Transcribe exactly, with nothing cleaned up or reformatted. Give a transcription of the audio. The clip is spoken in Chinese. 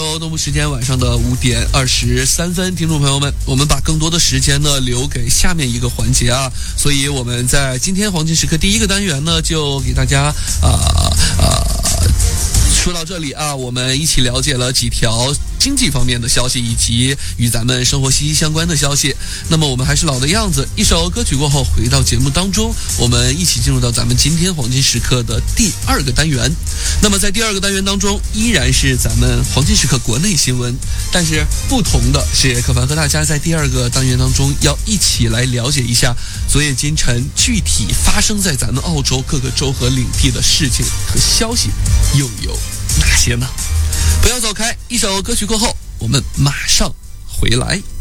由东部时间晚上的五点二十三分，听众朋友们，我们把更多的时间呢留给下面一个环节啊，所以我们在今天黄金时刻第一个单元呢，就给大家啊啊。呃说到这里啊，我们一起了解了几条经济方面的消息，以及与咱们生活息息相关的消息。那么我们还是老的样子，一首歌曲过后，回到节目当中，我们一起进入到咱们今天黄金时刻的第二个单元。那么在第二个单元当中，依然是咱们黄金时刻国内新闻，但是不同的是，可凡和大家在第二个单元当中要一起来了解一下昨夜今晨具体发生在咱们澳洲各个州和领地的事情和消息又有哪些呢？不要走开，一首歌曲过后，我们马上回来。